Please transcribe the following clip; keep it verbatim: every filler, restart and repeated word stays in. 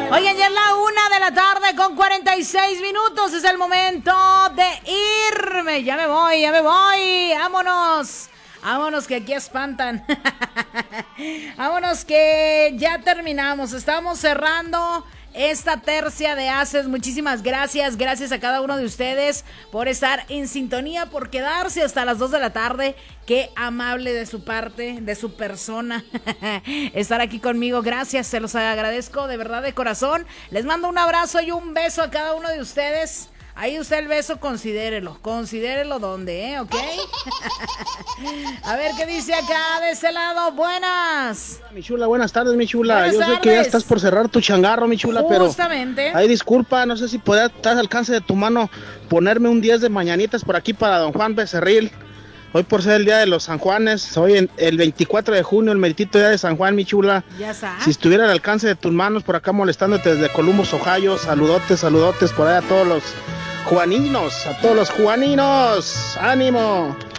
Oigan, ya es la una de la tarde con cuarenta y seis minutos. Es el momento de irme. Ya me voy, ya me voy. Vámonos. Vámonos que aquí espantan. Vámonos que ya terminamos. Estamos cerrando esta tercia de Haces. Muchísimas gracias. Gracias a cada uno de ustedes por estar en sintonía, por quedarse hasta las dos de la tarde. Qué amable de su parte, de su persona, estar aquí conmigo. Gracias, se los agradezco de verdad de corazón. Les mando un abrazo y un beso a cada uno de ustedes. Ahí usted el beso, considérelo, considérelo donde, ¿eh? ¿Ok? A ver qué dice acá de ese lado. Buenas. Mi chula, buenas tardes, mi chula. Buenas Yo tardes. sé que ya estás por cerrar tu changarro, mi chula, Justamente. pero... Ay, disculpa, no sé si podías, estás al alcance de tu mano, ponerme un diez de mañanitas por aquí para don Juan Becerril. Hoy por ser el día de los San Juanes, hoy en, el veinticuatro de junio, el meritito día de San Juan, mi chula. Ya sabes. Si estuviera al alcance de tus manos, por acá molestándote desde Columbus, Ohio, saludotes, saludotes por ahí a todos los juaninos, a todos los juaninos, ánimo.